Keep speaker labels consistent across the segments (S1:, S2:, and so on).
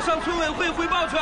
S1: 上村委会汇报去。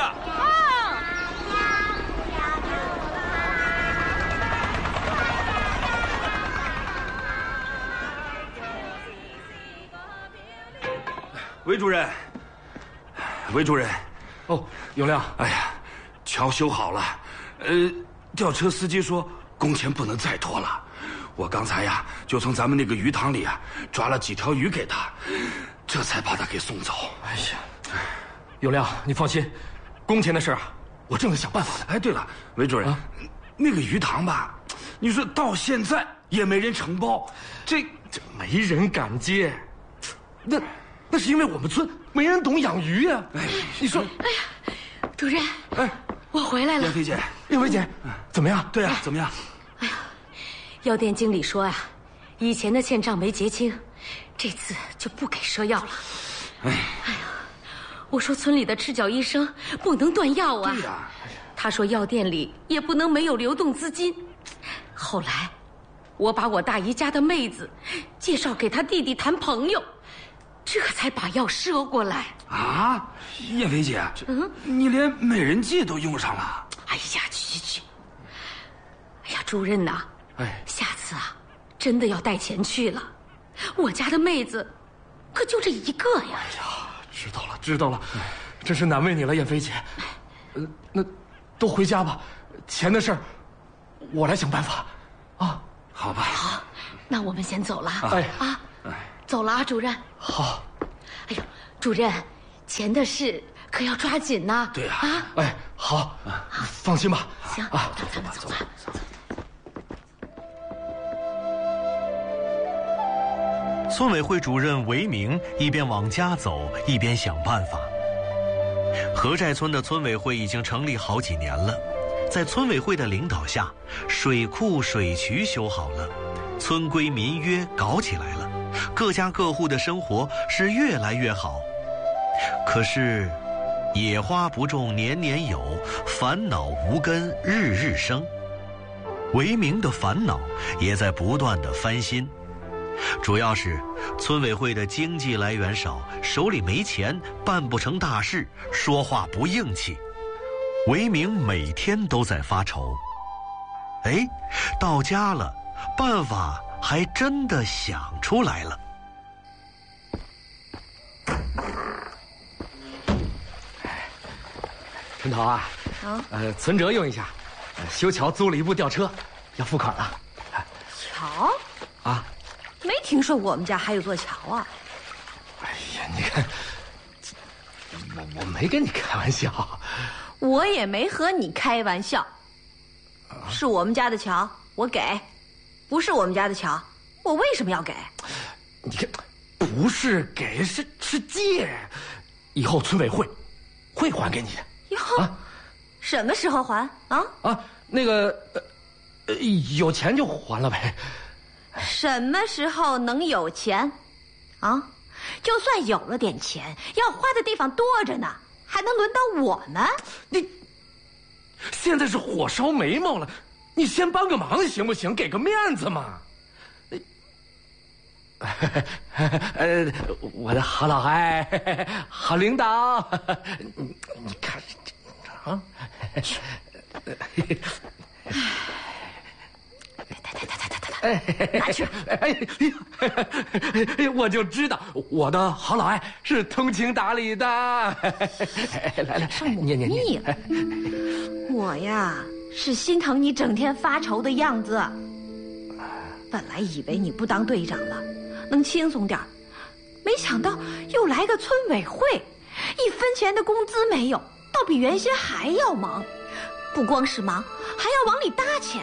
S1: 韦主任，韦主任。
S2: 哦，永亮。
S1: 哎呀，桥修好了，吊车司机说工钱不能再拖了。我刚才呀就从咱们那个鱼塘里啊抓了几条鱼给他，这才把他给送走。
S2: 哎呀，永亮，你放心，工钱的事啊，我正在想办法呢。
S1: 哎，对了，韦主任，那个鱼塘吧，你说到现在也没人承包，这
S2: 没人敢接，那是因为我们村没人懂养鱼啊。哎，你说，
S3: 哎呀，主任，
S2: 哎，
S3: 我回来了。
S1: 燕飞姐，
S2: 燕飞姐，怎么样？
S1: 对啊，怎么样？
S3: 哎呀，药店经理说呀，以前的欠账没结清，这次就不给赊药了。哎呀，我说村里的赤脚医生不能断药啊。
S1: 对呀，
S3: 他说药店里也不能没有流动资金。后来，我把我大姨家的妹子介绍给他弟弟谈朋友，这才把药赊过来。
S1: 啊，燕飞姐，你连美人计都用上了。
S3: 哎呀，去！哎呀，主任呐，下次啊，真的要带钱去了。我家的妹子，可就这一个呀。
S2: 哎呀，知道了，真是难为你了，燕飞姐。那都回家吧，钱的事儿，我来想办法。啊，
S1: 好吧。
S3: 好，那我们先走了。走了啊，主任。
S2: 好。
S3: 哎呦，主任，钱的事可要抓紧呐。
S1: 对呀。
S2: 哎，好，放心吧。
S3: 行，咱们走吧。
S4: 村委会主任韦明一边往家走，一边想办法。河寨村的村委会已经成立好几年了，在村委会的领导下，水库、水渠修好了，村规民约搞起来了，各家各户的生活是越来越好。可是，野花不种年年有，烦恼无根日日生。韦明的烦恼也在不断的翻新。主要是村委会的经济来源少，手里没钱，办不成大事，说话不硬气。韦明每天都在发愁。哎，到家了，办法还真的想出来了。
S2: 春桃啊，存折用一下，修桥租了一部吊车，要付款了。
S5: 桥？
S2: 啊？
S5: 没听说我们家还有座桥啊！
S2: 哎呀，你看，我没跟你开玩笑，
S5: 我也没和你开玩笑。是我们家的桥，我给；不是我们家的桥，我为什么要给？
S2: 你看，不是给，是借，以后村委会会还给你的。
S5: 以后什么时候还啊？
S2: 那个有钱就还了呗。
S5: 什么时候能有钱？啊，就算有了点钱，要花的地方多着呢，还能轮到我们？
S2: 你现在是火烧眉毛了，你先帮个忙行不行？给个面子嘛。我的好老孩，好领导，你看啊。
S5: 拿去！
S2: 我就知道我的好老爱是通情达理的。来，
S5: 腻了。我呀是心疼你整天发愁的样子。本来以为你不当队长了，能轻松点，没想到又来个村委会，一分钱的工资没有，倒比原先还要忙。不光是忙，还要往里搭钱。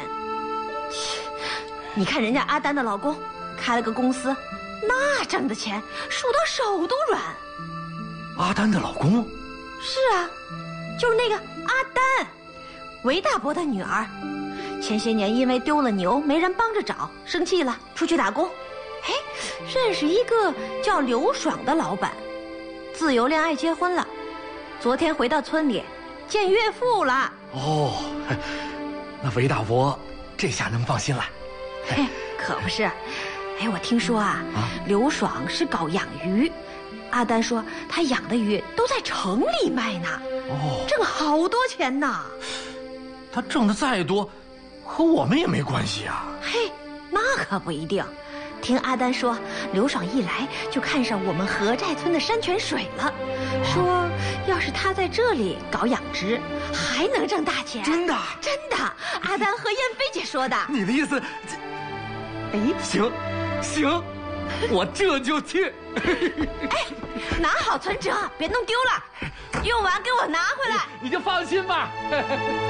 S5: 你看人家阿丹的老公开了个公司，那挣的钱数到手都软。
S2: 阿丹的老公？
S5: 是啊，就是那个阿丹，韦大伯的女儿。前些年因为丢了牛没人帮着找，生气了出去打工。认识一个叫刘爽的老板，自由恋爱结婚了，昨天回到村里见岳父了。
S2: 哦，那韦大伯这下能放心了。
S5: 可不是。我听说刘爽是搞养鱼， 阿丹说他养的鱼都在城里卖呢，挣好多钱呢。
S2: 他挣的再多，和我们也没关系啊。
S5: 嘿，那可不一定。听阿丹说，刘爽一来就看上我们河寨村的山泉水了，说要是他在这里搞养殖，还能挣大钱。
S2: 真的？
S5: 真的，阿丹和燕飞姐说的。
S2: 你的意思？
S5: 哎，
S2: 行，我这就去。
S5: 哎，拿好存折，别弄丢了，用完给我拿回来。
S2: 你就放心吧。